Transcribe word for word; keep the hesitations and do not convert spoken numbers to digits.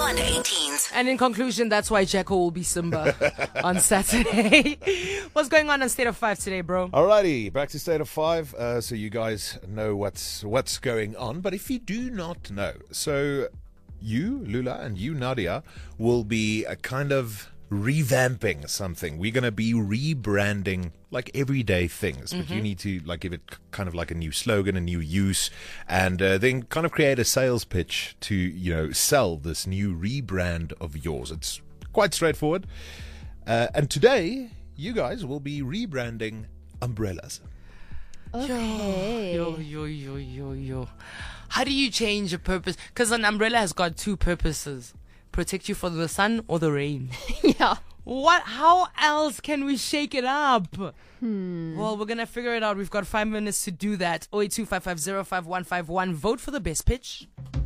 on eighteens. And in conclusion, that's why Jacko will be Simba on Saturday. What's going on on State of Five today, bro? Alrighty, back to State of Five, uh, so you guys know what's what's going on. But if you do not know, so you, Lula, and you, Nadia, will be a kind of revamping something. We're going to be rebranding like everyday things, but mm-hmm. you need to like give it kind of like a new slogan, a new use, and uh, then kind of create a sales pitch to, you know, sell this new rebrand of yours. It's quite straightforward. Uh, and today, you guys will be rebranding umbrellas. Okay. Yo, yo, yo, yo, yo. How do you change a purpose? Because an umbrella has got two purposes. Protect you from the sun or the rain. Yeah. What? How else can we shake it up? Hmm. Well, we're going to figure it out. We've got five minutes to do that. oh eight two five five zero five one five one. Vote for the best pitch.